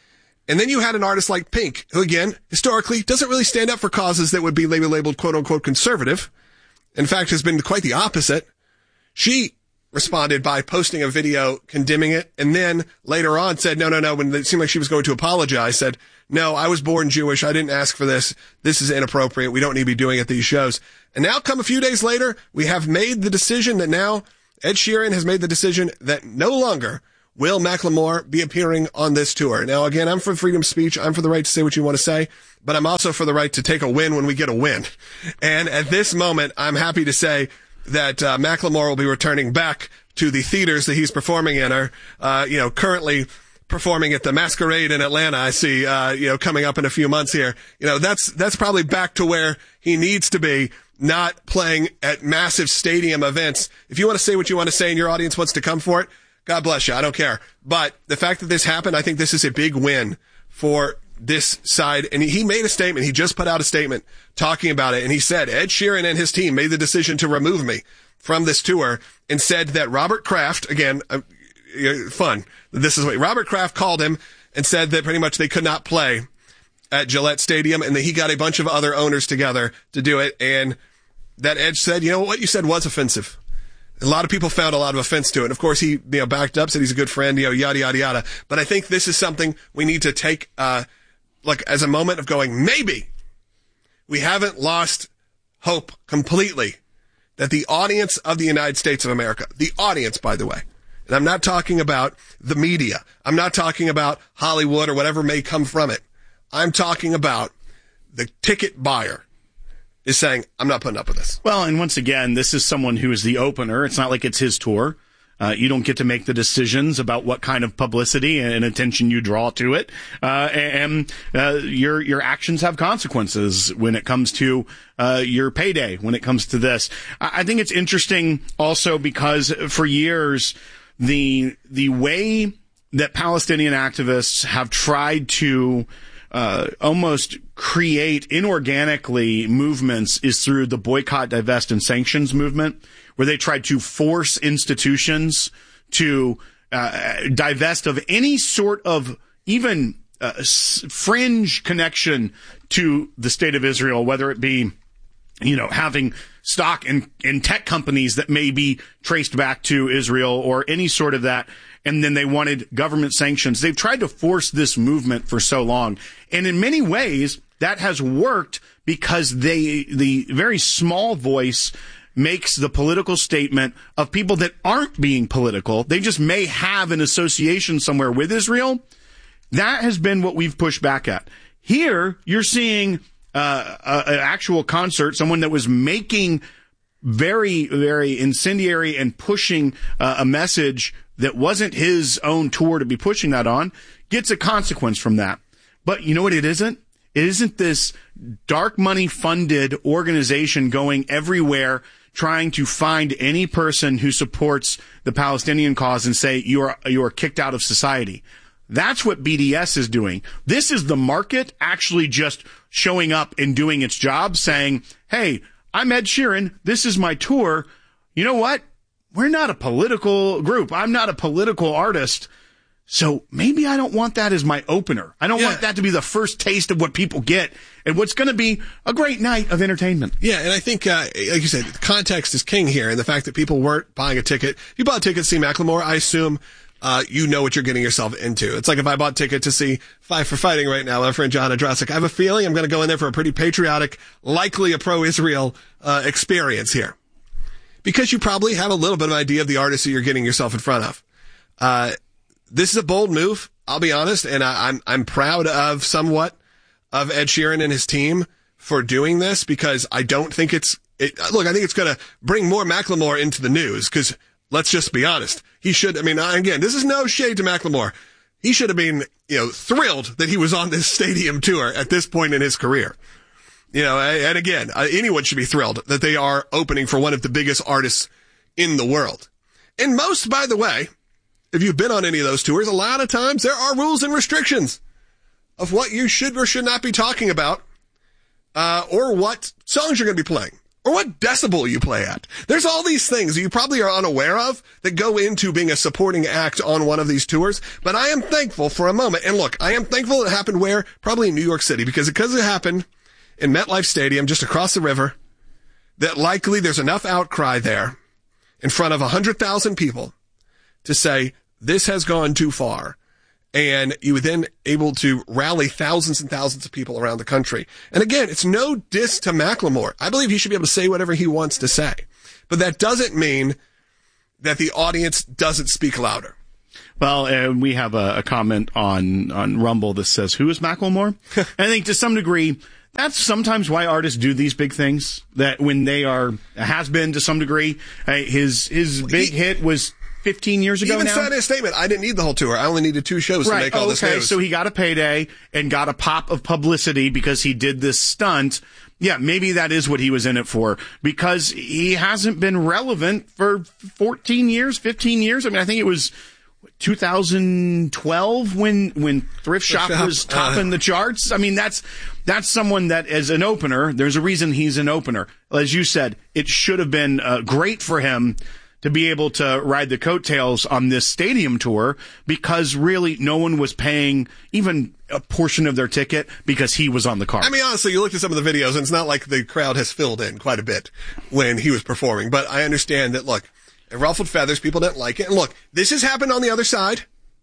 And then you had an artist like Pink, who again, historically, doesn't really stand up for causes that would be labeled quote unquote conservative. In fact, has been quite the opposite. She responded by posting a video condemning it, and then later on said, no, when it seemed like she was going to apologize, said, no, I was born Jewish. I didn't ask for this. This is inappropriate. We don't need to be doing it at these shows. And now come a few days later, we have made the decision that now Ed Sheeran has made the decision that no longer will Macklemore be appearing on this tour. Now, again, I'm for freedom of speech. I'm for the right to say what you want to say, but I'm also for the right to take a win when we get a win. And at this moment, I'm happy to say that Macklemore will be returning back to the theaters that he's performing in, or currently performing at the Masquerade in Atlanta. I see, coming up in a few months here. That's probably back to where he needs to be, not playing at massive stadium events. If you want to say what you want to say and your audience wants to come for it, God bless you. I don't care. But the fact that this happened, I think this is a big win for this side. And he made a statement. He just put out a statement talking about it. And he said, Ed Sheeran and his team made the decision to remove me from this tour, and said that Robert Kraft, again, fun. This is what Robert Kraft called him and said that pretty much they could not play at Gillette Stadium, and that he got a bunch of other owners together to do it. And that Ed said, what you said was offensive. A lot of people found a lot of offense to it. Of course, he, backed up, said he's a good friend, yada, yada, yada. But I think this is something we need to take, as a moment of going, maybe we haven't lost hope completely that the audience of the United States of America, the audience, by the way, and I'm not talking about the media, I'm not talking about Hollywood or whatever may come from it. I'm talking about the ticket buyer is saying, I'm not putting up with this. Well, and once again, this is someone who is the opener. It's not like it's his tour. You don't get to make the decisions about what kind of publicity and attention you draw to it. Your actions have consequences when it comes to your payday, when it comes to this. I think it's interesting also because for years, the way that Palestinian activists have tried to almost create inorganically movements is through the boycott, divest, and sanctions movement, where they tried to force institutions to divest of any sort of even fringe connection to the state of Israel, whether it be, having stock in tech companies that may be traced back to Israel or any sort of that. And then they wanted government sanctions. They've tried to force this movement for so long. And in many ways, that has worked because the very small voice makes the political statement of people that aren't being political. They just may have an association somewhere with Israel. That has been what we've pushed back at. Here, you're seeing an actual concert, someone that was making very, very incendiary and pushing a message that wasn't his own tour to be pushing that on, gets a consequence from that. But you know what it isn't? It isn't this dark money funded organization going everywhere trying to find any person who supports the Palestinian cause and say you are kicked out of society. That's what BDS is doing. This is the market actually just showing up and doing its job, saying, hey, I'm Ed Sheeran. This is my tour. You know what? We're not a political group. I'm not a political artist. So maybe I don't want that as my opener. I don't want that to be the first taste of what people get and what's going to be a great night of entertainment. Yeah, and I think, like you said, context is king here, and the fact that people weren't buying a ticket. If you bought a ticket to see Macklemore, I assume you know what you're getting yourself into. It's like if I bought a ticket to see Five for Fighting right now, my friend John Adrasik. I have a feeling I'm going to go in there for a pretty patriotic, likely a pro-Israel experience here. Because you probably have a little bit of an idea of the artist that you're getting yourself in front of. This is a bold move, I'll be honest, and I'm proud of somewhat of Ed Sheeran and his team for doing this, because I don't think I think it's going to bring more Macklemore into the news, because let's just be honest. He should, again, this is no shade to Macklemore. He should have been, thrilled that he was on this stadium tour at this point in his career. And again, anyone should be thrilled that they are opening for one of the biggest artists in the world. And most, by the way, if you've been on any of those tours, a lot of times there are rules and restrictions of what you should or should not be talking about, or what songs you're going to be playing, or what decibel you play at. There's all these things you probably are unaware of that go into being a supporting act on one of these tours. But I am thankful for a moment. And look, I am thankful it happened where? Probably in New York City, because it happened in MetLife Stadium just across the river, that likely there's enough outcry there in front of 100,000 people to say this has gone too far. And you were then able to rally thousands and thousands of people around the country. And again, it's no diss to Macklemore. I believe he should be able to say whatever he wants to say. But that doesn't mean that the audience doesn't speak louder. Well, we have a comment on Rumble that says, who is Macklemore? I think to some degree, that's sometimes why artists do these big things, that when they are, has been to some degree. His big hit was 15 years ago now. Even said in his statement, I didn't need the whole tour. I only needed 2 shows to make all this news. So he got a payday and got a pop of publicity because he did this stunt. Yeah, maybe that is what he was in it for, because he hasn't been relevant for 14 years, 15 years. I mean, I think it was 2012 when Thrift Shop was topping the charts. I mean, that's someone that as an opener, there's a reason he's an opener. As you said, it should have been great for him to be able to ride the coattails on this stadium tour, because really no one was paying even a portion of their ticket because he was on the card. I mean, honestly, you looked at some of the videos and it's not like the crowd has filled in quite a bit when he was performing. But I understand that, look, it ruffled feathers. People didn't like it. And look, this has happened on the other side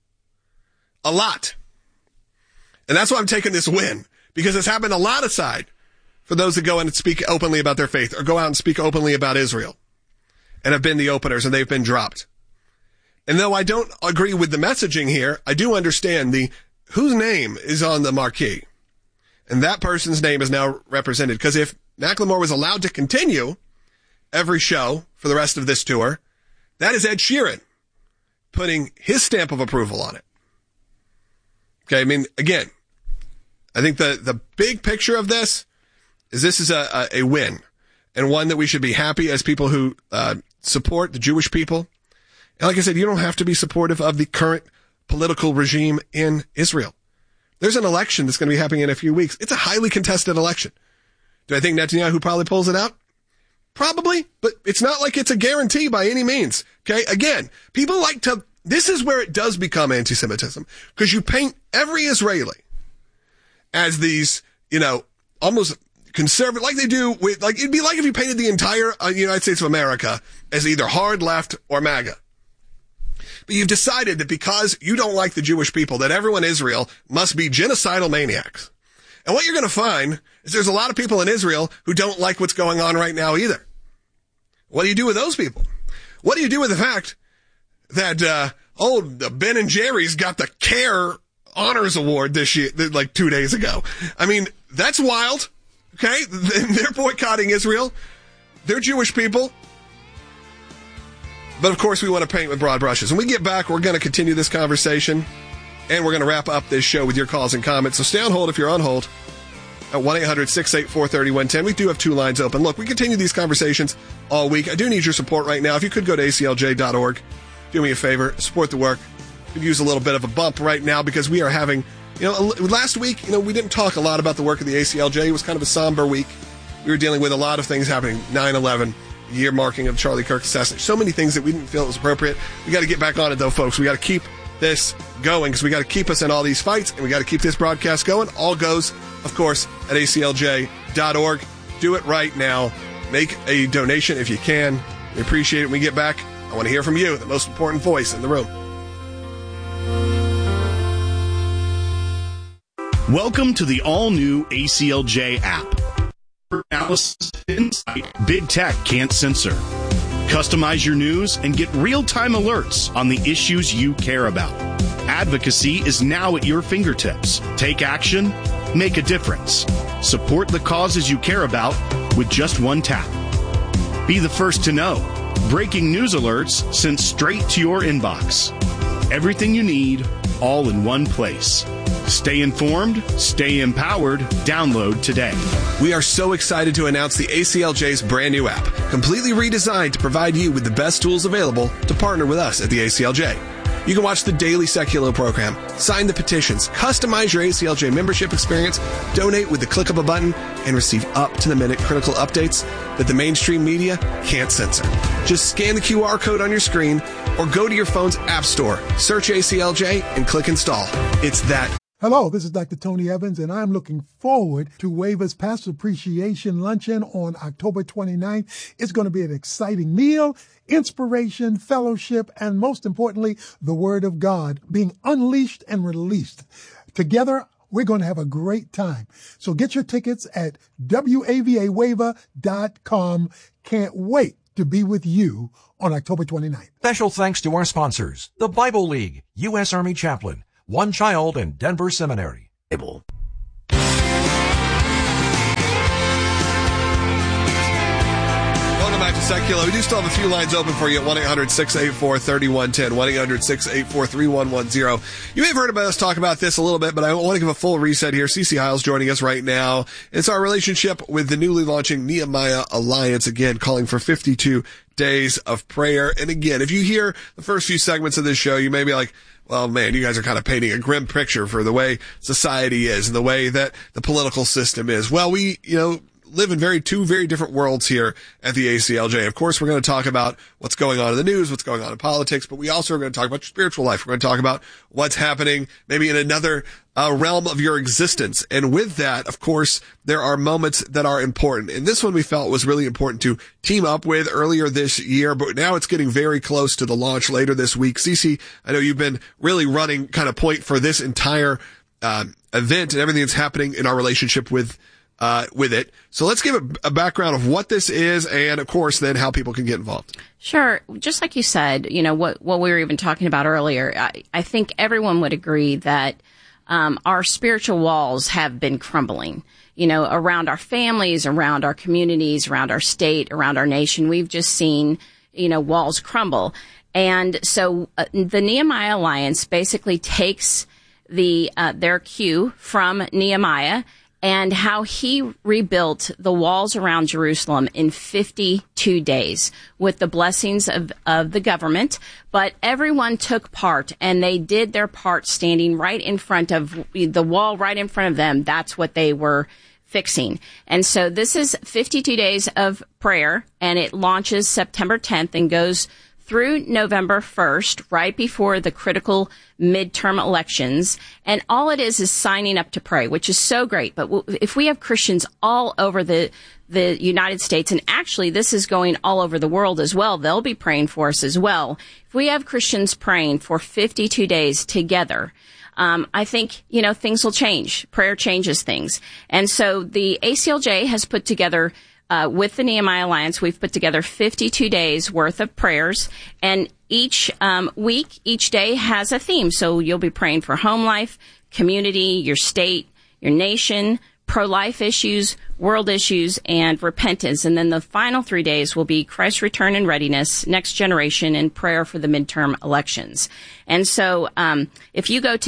a lot. And that's why I'm taking this win, because it's happened a lot aside for those that go in and speak openly about their faith or go out and speak openly about Israel and have been the openers and they've been dropped. And though I don't agree with the messaging here, I do understand whose name is on the marquee. And that person's name is now represented. Because if Macklemore was allowed to continue every show for the rest of this tour, that is Ed Sheeran putting his stamp of approval on it. Okay, I mean, again, I think the big picture of this is a win, and one that we should be happy as people who support the Jewish people. And like I said, you don't have to be supportive of the current political regime in Israel. There's an election that's going to be happening in a few weeks. It's a highly contested election. Do I think Netanyahu probably pulls it out? Probably, but it's not like it's a guarantee by any means. Okay, again, people like to, this is where it does become anti-Semitism, because you paint every Israeli as these, almost conservative, like they do with, like, it'd be like if you painted the entire United States of America as either hard left or MAGA. But you've decided that because you don't like the Jewish people, that everyone in Israel must be genocidal maniacs. And what you're going to find is there's a lot of people in Israel who don't like what's going on right now either. What do you do with those people? What do you do with the fact that, Ben and Jerry's got the CARE Honors Award this year, like 2 days ago? I mean, that's wild. Okay? They're boycotting Israel. They're Jewish people. But of course, we want to paint with broad brushes. When we get back, we're going to continue this conversation, and we're going to wrap up this show with your calls and comments. So stay on hold if you're on hold at 1-800-684-3110. We do have 2 lines open. Look, we continue these conversations all week. I do need your support right now. If you could go to aclj.org, do me a favor, support the work. Could use a little bit of a bump right now because we are having, last week, we didn't talk a lot about the work of the ACLJ. It was kind of a somber week. We were dealing with a lot of things happening. 9/11. Year marking of Charlie Kirk assassination. So many things that we didn't feel it was appropriate. We got to get back on it, though, folks. We got to keep this going because we got to keep us in all these fights, and we got to keep this broadcast going. All goes, of course, at aclj.org. Do it right now. Make a donation if you can. We appreciate it. When we get back, I want to hear from you, the most important voice in the room. Welcome to the all-new ACLJ app. Analysis, insight, big tech can't censor. Customize your news and get real-time alerts on the issues you care about. Advocacy is now at your fingertips. Take action, make a difference. Support the causes you care about with just one tap. Be the first to know. Breaking news alerts sent straight to your inbox. Everything you need, all in one place. Stay informed, stay empowered. Download today. We are so excited to announce the ACLJ's brand new app, completely redesigned to provide you with the best tools available to partner with us at the ACLJ. You can watch the daily Seculo program, sign the petitions, customize your ACLJ membership experience, donate with the click of a button, and receive up-to-the-minute critical updates that the mainstream media can't censor. Just scan the QR code on your screen or go to your phone's app store, search ACLJ, and click install. It's that. Hello, this is Dr. Tony Evans, and I'm looking forward to WAVA's Pastor Appreciation Luncheon on October 29th. It's going to be an exciting meal, inspiration, fellowship, and most importantly, the Word of God being unleashed and released. Together, we're going to have a great time. So get your tickets at WAVAWAVA.com. Can't wait to be with you on October 29th. Special thanks to our sponsors, the Bible League, U.S. Army Chaplain, One Child, and Denver Seminary. Welcome back to Secular. We do still have a few lines open for you at 1-800-684-3110, 1-800-684-3110. You may have heard about us talk about this a little bit, but I want to give a full reset here. CC Hiles joining us right now. It's our relationship with the newly launching Nehemiah Alliance, again, calling for 52 days of prayer. And again, if you hear the first few segments of this show, you may be like, well, man, you guys are kind of painting a grim picture for the way society is and the way that the political system is. Well, we, live in two very different worlds here at the ACLJ. Of course, we're going to talk about what's going on in the news, what's going on in politics, but we also are going to talk about your spiritual life. We're going to talk about what's happening maybe in another realm of your existence. And with that, of course, there are moments that are important. And this one we felt was really important to team up with earlier this year, but now it's getting very close to the launch later this week. Cece, I know you've been really running kind of point for this entire event and everything that's happening in our relationship with it. So let's give a background of what this is and, of course, then how people can get involved. Sure. Just like you said, what we were even talking about earlier, I think everyone would agree that our spiritual walls have been crumbling, around our families, around our communities, around our state, around our nation. We've just seen, walls crumble. And so the Nehemiah Alliance basically takes their cue from Nehemiah and how he rebuilt the walls around Jerusalem in 52 days with the blessings of the government. But everyone took part, and they did their part standing right in front of the wall, right in front of them. That's what they were fixing. And so this is 52 days of prayer, and it launches September 10th and goes through November 1st, right before the critical midterm elections. And all it is signing up to pray, which is so great. But if we have Christians all over the United States, and actually this is going all over the world as well, they'll be praying for us as well. If we have Christians praying for 52 days together, I think, things will change. Prayer changes things. And so the ACLJ has put together with the Nehemiah Alliance, we've put together 52 days worth of prayers, and each week, each day has a theme. So you'll be praying for home life, community, your state, your nation, pro-life issues, world issues, and repentance. And then the final 3 days will be Christ's return and readiness, next generation, and prayer for the midterm elections. And so if you go to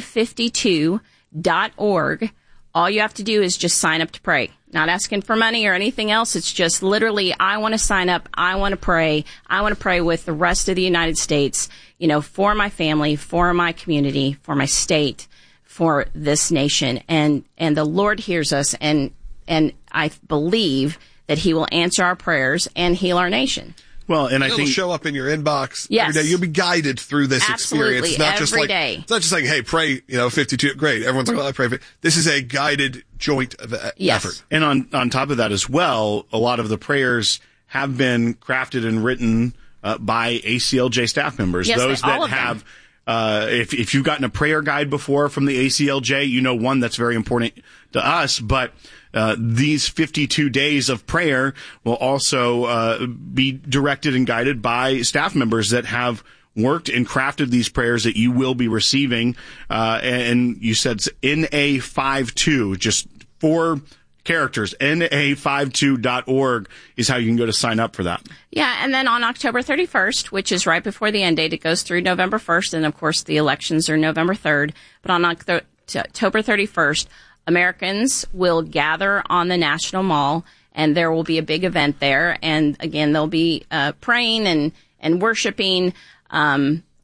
na52.org, all you have to do is just sign up to pray. Not asking for money or anything else. It's just literally, I want to sign up. I want to pray. I want to pray with the rest of the United States, for my family, for my community, for my state, for this nation. And the Lord hears us, and I believe that he will answer our prayers and heal our nation. Well, and it'll show up in your inbox every day. You'll be guided through this experience. It's not just day. It's not just like, hey, pray, 52. Great. Everyone's like, well, I pray. This is a guided joint effort. And on top of that as well, a lot of the prayers have been crafted and written by ACLJ staff members. Yes, those that have, if you've gotten a prayer guide before from the ACLJ, one that's very important to us, but these 52 days of prayer will also be directed and guided by staff members that have worked and crafted these prayers that you will be receiving. And you said NA52, just 4 characters. NA52.org is how you can go to sign up for that. Yeah, and then on October 31st, which is right before the end date, it goes through November 1st, and of course the elections are November 3rd. But on October 31st, Americans will gather on the National Mall, and there will be a big event there. And again, they'll be praying and worshiping, and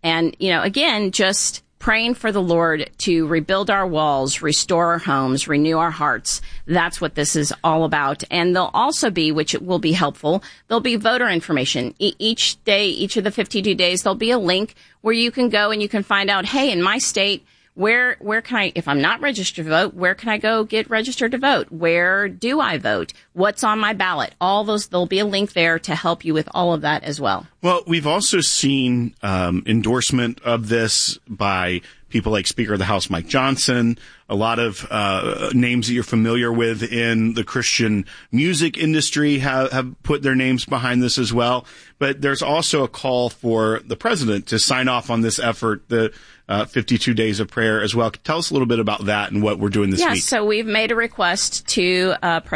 And, again, just praying for the Lord to rebuild our walls, restore our homes, renew our hearts. That's what this is all about. And there'll also be, which will be helpful, there'll be voter information. Each day, each of the 52 days, there'll be a link where you can go and you can find out, hey, in my state, where can I, if I'm not registered to vote, where can I go get registered to vote? Where do I vote? What's on my ballot? All those, there'll be a link there to help you with all of that as well. Well, we've also seen endorsement of this by people like Speaker of the House Mike Johnson, a lot of names that you're familiar with in the Christian music industry have put their names behind this as well. But there's also a call for the president to sign off on this effort, the 52 days of prayer as well. Tell us a little bit about that and what we're doing this week. So we've made a request to